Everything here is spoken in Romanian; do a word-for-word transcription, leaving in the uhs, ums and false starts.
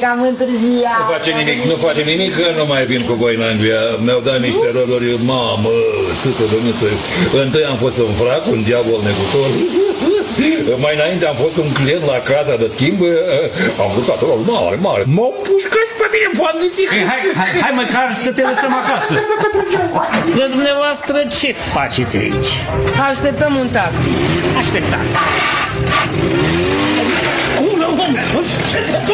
că am întârziat. Nu face nimic, nu face nimic, că nu mai vin cu voi în Anglia. Mi-au dat niște roluri, mamă, țâță, domniță. Întâi am fost un frac, un diavol negutor. Mai înainte am fost un client la casa de schimb. Am jucat rol mare, mare. M-au pușcat pe mine, poamnițic. Hai, hai, hai măcar să te lăsăm acasă. Dar dumneavoastră ce faceți aici? Așteptăm un taxi. Așteptați.